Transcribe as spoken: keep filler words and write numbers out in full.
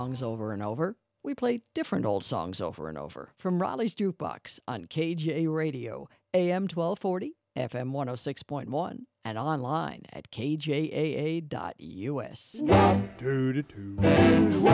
songs over and over. We play different old songs over and over from Raleigh's Jukebox on K J Radio, A M twelve forty, F M one oh six point one, and online at k j a a dot u s. What do to do?